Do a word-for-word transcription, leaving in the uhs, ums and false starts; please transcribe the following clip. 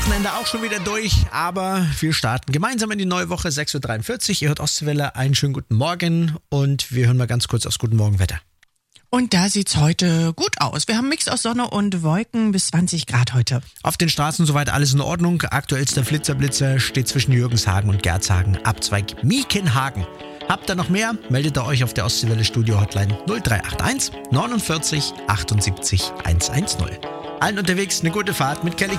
Wochenende auch schon wieder durch, aber wir starten gemeinsam in die neue Woche, sechs Uhr dreiundvierzig. Ihr hört Ostwelle, einen schönen guten Morgen und wir hören mal ganz kurz aufs Guten Morgen Wetter. Und da sieht's heute gut aus. Wir haben einen Mix aus Sonne und Wolken bis zwanzig Grad heute. Auf den Straßen soweit alles in Ordnung. Aktuellster Flitzer-Blitzer steht zwischen Jürgenshagen und Gerzhagen, Abzweig Miekenhagen. Habt ihr noch mehr? Meldet ihr euch auf der Ostwelle Studio Hotline null drei acht eins neunundvierzig achtundsiebzig hundertzehn. Allen unterwegs eine gute Fahrt mit Kelly.